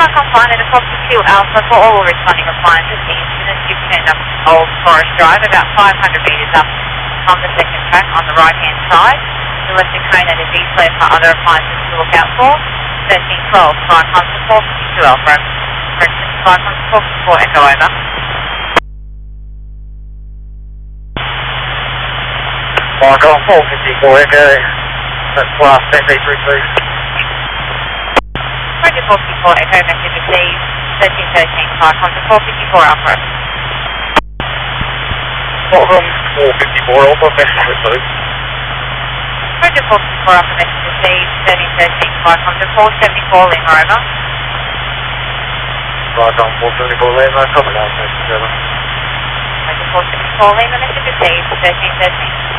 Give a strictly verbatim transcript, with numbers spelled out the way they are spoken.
Parcom Flight at Foxtrot two Alpha for all responding appliances. The incident you've turned up Old Forest Drive about five hundred metres up on the second track on the right hand side. You left a crane and a D-flare for other appliances to look out for. thirteen twelve, Parcom to four fifty-two Alpha. Parcom to four fifty-four Echo over. Parcom four fifty-four Echo. That's class ten B three please. Roger four fifty-four Echo, message received. thirteen thirteen, Parcom to four fifty-four Alpha. Parcom four fifty-four Alpha, message received. Roger four fifty-four Alpha, message received. thirteen thirteen, Parcom to four seventy-four Lima over. Parcom four seventy-four Lima, copy that, message over. Roger four seventy-four Lima, message received. thirteen thirteen.